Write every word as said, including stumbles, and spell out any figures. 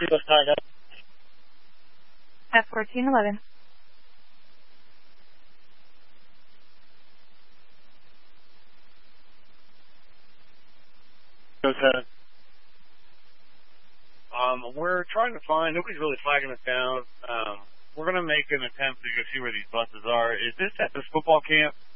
F fourteen eleven. Okay. Um, we're trying to find, nobody's really flagging us down. Um, we're going to make an attempt to go see where these buses are. Is this at this football camp?